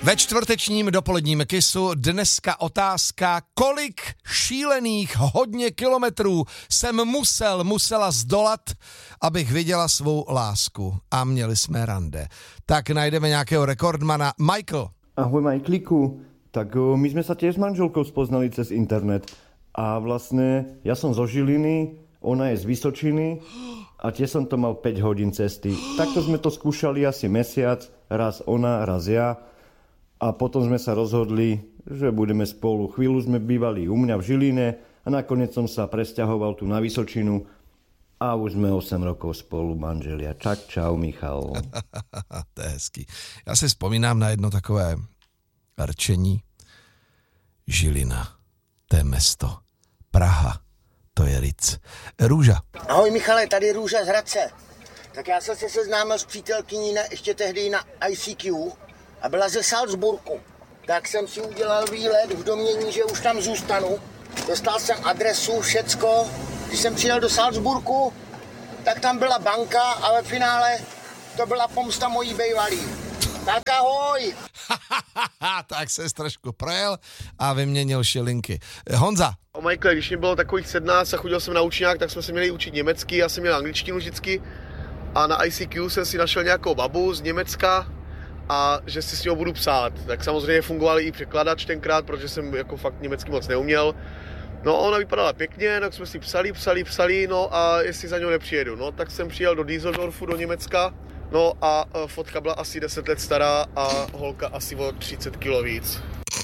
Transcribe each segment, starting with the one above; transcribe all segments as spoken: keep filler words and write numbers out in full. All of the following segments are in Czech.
Ve čtvrtečním dopoledním Kissu dneska otázka, kolik šílených hodně kilometrů jsem musel, musela zdolat, abych viděla svou lásku. A měli jsme rande. Tak najdeme nějakého rekordmana. Michael. Ahoj Michaeliku. Tak o, my sme sa tiež s manželkou spoznali cez internet. A vlastne ja som zo Žiliny, ona je z Vysočiny a tiež som to mal päť hodín cesty. Takto sme to skúšali asi mesiac, raz ona, raz ja. A potom sme sa rozhodli, že budeme spolu. Chvíľu sme bývali u mňa v Žiline a nakoniec som sa presťahoval tu na Vysočinu a už sme osem rokov spolu, manželia. Čak, čau, Michal. To je hezký. Já si vzpomínám na jedno takové rčení. Žilina, to je mesto. Praha, to je Ric. Růža. Ahoj Michale, tady Růža z Hradce. Tak já jsem se seznámil s přítelkyní na, ještě tehdy na I C Q a byla ze Salzburgu. Tak jsem si udělal výlet v domnění, že už tam zůstanu. Dostal jsem adresu, všecko. Když jsem přijel do Salzburgu, tak tam byla banka a ve finále to byla pomsta mojí bejvalý. Tak ahoj! Tak se trošku projel a vyměnil šilinky. Honza. O Michael, když mi bylo takových sedmnáct a chodil jsem na učňák, tak jsme se měli učit německy, já jsem měl angličtinu vždycky a na I C Q jsem si našel nějakou babu z Německa a že si s ním budu psát. Tak samozřejmě fungoval i překladač tenkrát, protože jsem jako fakt německy moc neuměl. No ona vypadala pěkně, tak jsme si psali, psali, psali, no a jestli za něho nepřijedu. No tak jsem přijel do Düsseldorfu, do Německa, no a fotka byla asi deset let stará a holka asi o třicet kilo víc.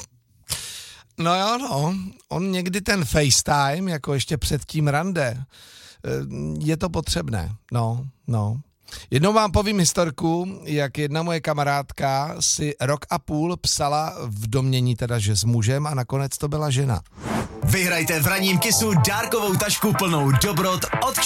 No jo, no, on někdy ten FaceTime, jako ještě před tím rande, je to potřebné, no, no. Jednou vám povím historku, jak jedna moje kamarádka si rok a půl psala v domnění teda, že s mužem a nakonec to byla žena. Vyhrajte v ranním Kissu dárkovou tašku plnou dobrot od